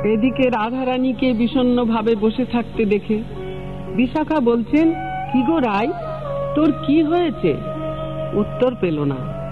এদিকে রাধারানীকে বিষণ্ণভাবে বসে থাকতে দেখে বিশাখা বলছেন, কি গো রাই, তোর কি হয়েছে? উত্তর পেল না।